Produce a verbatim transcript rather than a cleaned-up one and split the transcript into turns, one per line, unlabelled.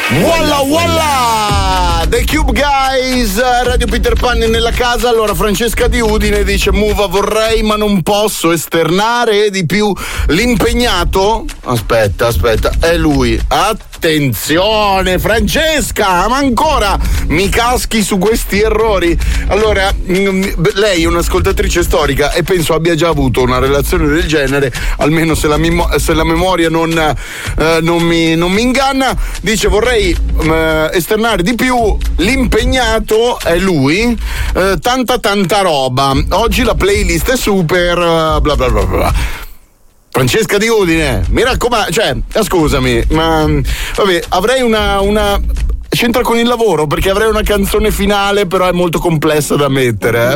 Voila voila! The Cube Guys, Radio Peter Pan nella casa. Allora Francesca di Udine dice: Muva, vorrei ma non posso esternare di più l'impegnato. Aspetta, aspetta, è lui. Attenzione Francesca, ma ancora mi caschi su questi errori. Allora, lei è un'ascoltatrice storica e penso abbia già avuto una relazione del genere, almeno se la, mimo- se la memoria non, eh, non, mi, non mi inganna. Dice: vorrei eh, esternare di più l'impegnato, è lui, eh, tanta tanta roba. Oggi la playlist è super, uh, bla bla bla bla. Francesca di Udine, mi raccomando, cioè, scusami, ma vabbè, avrei una, una c'entra con il lavoro, perché avrei una canzone finale, però è molto complessa da mettere, eh.